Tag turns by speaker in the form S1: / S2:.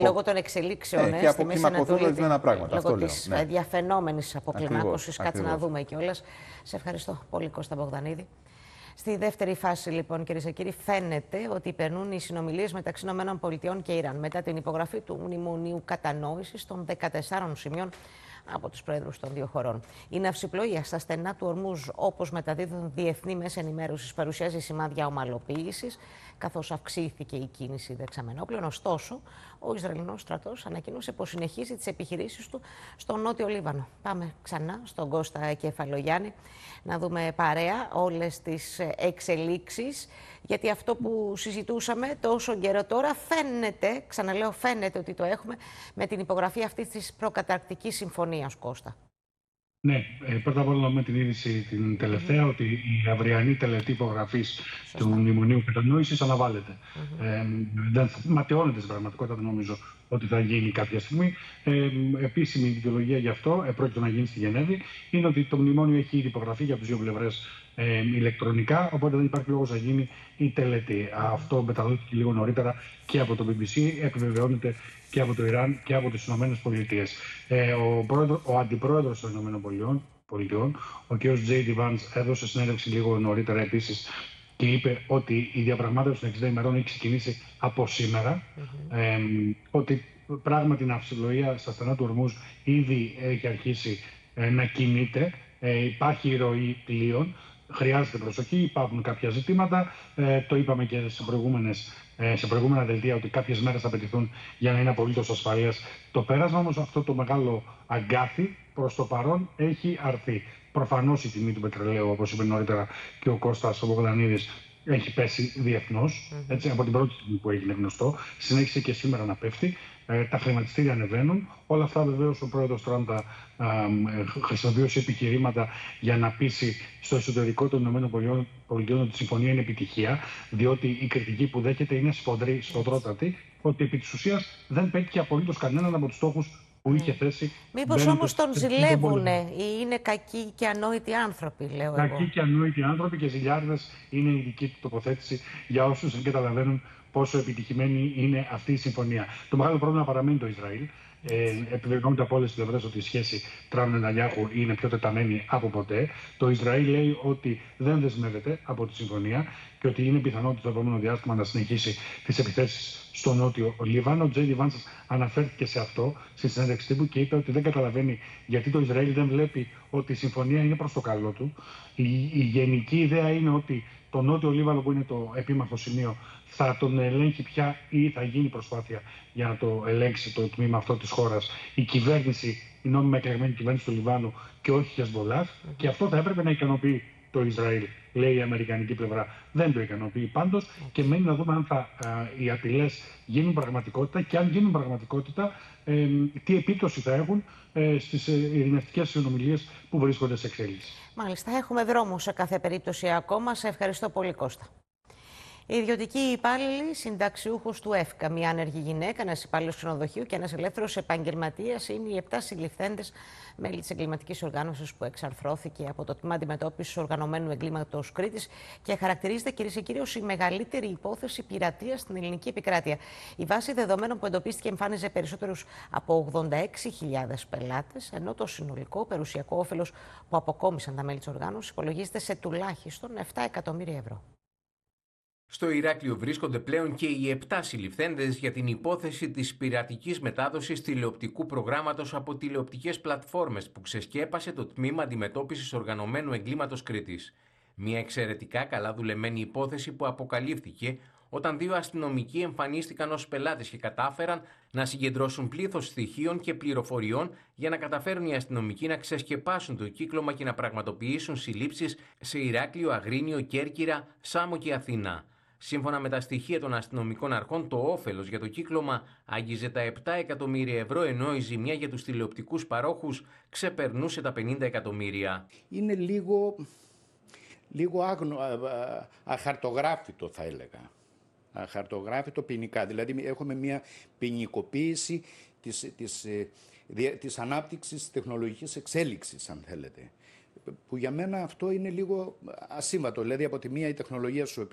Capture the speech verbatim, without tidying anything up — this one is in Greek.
S1: Λόγω των εξελίξεων,
S2: ε,
S1: ε,
S2: και
S1: στη Μέση Ανατολή,
S2: ορισμένα πράγματα.
S1: λόγω
S2: Αυτό
S1: της
S2: ναι.
S1: διαφαινόμενης αποκλιμάκωσης. Κάτσε
S2: ακριβώς.
S1: να δούμε κιόλας. Σε ευχαριστώ πολύ, Κώστα Μπογδανίδη. Στη δεύτερη φάση, λοιπόν, κυρίες και κύριοι, φαίνεται ότι περνούν οι συνομιλίες μεταξύ ΗΠΑ και Ιράν μετά την υπογραφή του Μνημονίου Κατανόησης των δεκατεσσάρων σημείων από τους πρόεδρους των δύο χωρών. Η ναυσιπλοεία στα στενά του Ορμούζ, όπως μεταδίδουν διεθνή μέσα ενημέρωσης, παρουσιάζει σημάδια ομαλοποίησης, καθώς αυξήθηκε η κίνηση δεξαμενόπλων. Ωστόσο, ο Ισραηλινός στρατός ανακοίνωσε πως συνεχίζει τις επιχειρήσεις του στο νότιο Λίβανο. Πάμε ξανά στον Κώστα Κεφαλογιάννη να δούμε παρέα όλες τις εξελίξεις, γιατί αυτό που συζητούσαμε τόσο καιρό τώρα φαίνεται, ξαναλέω φαίνεται ότι το έχουμε, με την υπογραφή αυτής της προκαταρκτικής συμφωνίας, Κώστα.
S3: Ναι, πρώτα απ' όλα με την είδηση την τελευταία, mm-hmm. ότι η αυριανή τελετή υπογραφής του Μνημονίου Κατανόησης αναβάλλεται. Mm-hmm. Ε, δεν ματαιώνεται στην πραγματικότητα, δεν νομίζω ότι θα γίνει κάποια στιγμή. Ε, επίσημη δικαιολογία γι' αυτό, ε, πρόκειται να γίνει στη Γενέβη, είναι ότι το μνημόνιο έχει ήδη υπογραφεί για τις δύο πλευρές ε, ηλεκτρονικά, οπότε δεν υπάρχει λόγος να γίνει η τελετή. Mm-hmm. Αυτό μεταδόθηκε λίγο νωρίτερα και από το μπι μπι σι, επιβεβαιώνεται και από το Ιράν και από τις Ηνωμένες Πολιτείες. Ε, ο, πρόεδρο, ο αντιπρόεδρος των Ηνωμένων Πολιτειών, ο κ. τζέι ντι Vance, έδωσε συνέντευξη λίγο νωρίτερα επίσης και είπε ότι η διαπραγμάτευση των εξήντα ημερών έχει ξεκινήσει από σήμερα, mm-hmm. ε, ότι πράγματι η ναυσιπλοεία στα στενά του Ορμούζ ήδη έχει αρχίσει ε, να κινείται, ε, υπάρχει ροή πλοίων, χρειάζεται προσοχή, υπάρχουν κάποια ζητήματα, ε, το είπαμε και σε προηγούμενες σε προηγούμενα δελτία ότι κάποιες μέρες θα απαιτηθούν για να είναι απολύτως ασφαλές το πέρασμα, όμως αυτό το μεγάλο αγκάθι προς το παρόν έχει αρθεί. Προφανώς η τιμή του πετρελαίου, όπως είπε νωρίτερα και ο Κώστας ο Μπογδανίδης, έχει πέσει διεθνώς, mm-hmm. έτσι, από την πρώτη στιγμή που έγινε γνωστό. Συνέχισε και σήμερα να πέφτει. Ε, τα χρηματιστήρια ανεβαίνουν. Όλα αυτά βεβαίως ο πρόεδρος Τραμπ τα χρησιμοποιούσε επιχειρήματα για να πείσει στο εσωτερικό των ΗΠΑ ότι η συμφωνία είναι επιτυχία, διότι η κριτική που δέχεται είναι σφοδρή, σφοδρότατη, ότι επί της ουσίας δεν πέτυχε απολύτως κανέναν από τους στόχους που είχε θέσει.
S1: Μήπως όμως τον ζηλεύουνε ή είναι κακοί και ανόητοι άνθρωποι, λέω
S3: κακοί
S1: εγώ.
S3: Κακοί και ανόητοι άνθρωποι και ζηλιάρδες είναι η δική του τοποθέτηση για όσους δεν καταλαβαίνουν πόσο επιτυχημένη είναι αυτή η συμφωνία. Το μεγάλο πρόβλημα παραμένει το Ισραήλ. Ε, Επιβεβαιώνεται από όλες τις πλευρές ότι η σχέση Τραμπ-Νετανιάχου είναι πιο τεταμένη από ποτέ. Το Ισραήλ λέει ότι δεν δεσμεύεται από τη συμφωνία και ότι είναι πιθανό το επόμενο διάστημα να συνεχίσει τις επιθέσεις στο νότιο Λίβανο. Ο τζέι ντι Vance αναφέρθηκε σε αυτό στη συνέντευξη τύπου και είπε ότι δεν καταλαβαίνει γιατί το Ισραήλ δεν βλέπει ότι η συμφωνία είναι προς το καλό του. Η, η γενική ιδέα είναι ότι το νότιο Λίβανο, που είναι το επίμαχο σημείο, θα τον ελέγχει πια ή θα γίνει προσπάθεια για να το ελέγξει το τμήμα αυτό της χώρας η κυβέρνηση, η νόμιμα εκλεγμένη κυβέρνηση του Λιβάνου και όχι η Χεσμολάχ. Mm-hmm. Και αυτό θα έπρεπε να ικανοποιεί το Ισραήλ, λέει η αμερικανική πλευρά. Δεν το ικανοποιεί πάντως mm-hmm. και μένει να δούμε αν θα, α, οι απειλές γίνουν πραγματικότητα και αν γίνουν πραγματικότητα, ε, τι επίπτωση θα έχουν ε, στις ε, ειρηνευτικές συνομιλίες που βρίσκονται σε εξέλιξη.
S1: Μάλιστα, έχουμε δρόμο σε κάθε περίπτωση ακόμα. Σε ευχαριστώ πολύ, Κώστα. Οι ιδιωτικοί υπάλληλοι συνταξιούχος του ΕΦΚΑ, μια άνεργη γυναίκα, ένας υπάλληλος ξενοδοχείου και ένας ελεύθερος επαγγελματίας είναι οι επτά συλληφθέντες μέλη της εγκληματικής οργάνωσης που εξαρθρώθηκε από το Τμήμα Αντιμετώπισης Οργανωμένου Εγκλήματος Κρήτης και χαρακτηρίζεται, κυρίες και κύριοι, ως η μεγαλύτερη υπόθεση πειρατείας στην ελληνική επικράτεια. Η βάση δεδομένων που εντοπίστηκε εμφάνιζε περισσότερους από ογδόντα έξι χιλιάδες πελάτες, ενώ το συνολικό περιουσιακό όφελος που αποκόμισαν τα μέλη της οργάνωσης υπολογίζεται σε τουλάχιστον επτά εκατομμύρια ευρώ.
S4: Στο Ηράκλειο βρίσκονται πλέον και οι επτά συλληφθέντες για την υπόθεση της πειρατικής μετάδοσης τηλεοπτικού προγράμματος από τηλεοπτικές πλατφόρμες που ξεσκέπασε το Τμήμα Αντιμετώπισης Οργανωμένου Εγκλήματος Κρήτης. Μια εξαιρετικά καλά δουλεμένη υπόθεση που αποκαλύφθηκε όταν δύο αστυνομικοί εμφανίστηκαν ως πελάτες και κατάφεραν να συγκεντρώσουν πλήθος στοιχείων και πληροφοριών για να καταφέρουν οι αστυνομικοί να ξεσκεπάσουν το κύκλωμα και να πραγματοποιήσουν συλλήψεις σε Ηράκλειο, Αγρίνιο, Κέρκυρα, Σάμο και Αθήνα. Σύμφωνα με τα στοιχεία των αστυνομικών αρχών, το όφελος για το κύκλωμα άγγιζε τα επτά εκατομμύρια ευρώ, ενώ η ζημιά για τους τηλεοπτικούς παρόχους ξεπερνούσε τα πενήντα εκατομμύρια.
S5: Είναι λίγο, λίγο άγνο, αχαρτογράφητο, θα έλεγα. Αχαρτογράφητο ποινικά. Δηλαδή έχουμε μια ποινικοποίηση της, της, της ανάπτυξης τεχνολογικής εξέλιξης, αν θέλετε. Που για μένα αυτό είναι λίγο ασύμβατο. Δηλαδή από τη μία η τεχνολογία σου